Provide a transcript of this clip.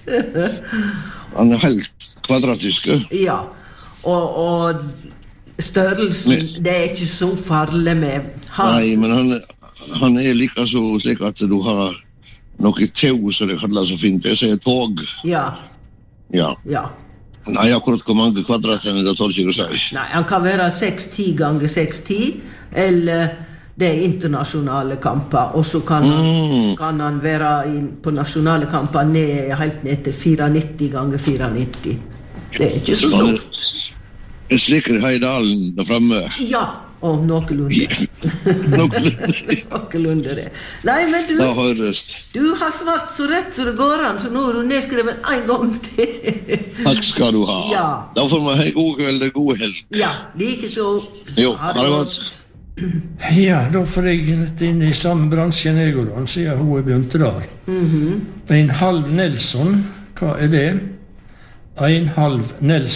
Han helt kvadratisk. Ja, og størrelsen, det ikke så farlig med han. Nei, men han like så slik at du har noe tau, som det kalles så fint. Det er tog. Ja. Ja. Nei, akkurat hvor mange kvadrater det tar ikke å si. Nei, han kan være 6-10 ganger 6-10, eller det internasjonale kamper, og så kan han være på nasjonale kamper helt ned til 94 ganger 94. Det ikke så stort. En slikker Heidalen der fremme. Ja, og noenlunde. Noenlunde det. Nei, men du har svart så rett så det går an, så nå har du nedskrevet en gang til. Takk skal du ha. Ja. Da får man en god kveld og god helg. Ja, like så. Jo, ha det godt. Ja, da får jeg inn i samme bransjen jeg og han, siden hun begynte der. En halv Nelson, hva det? En halv Nelson.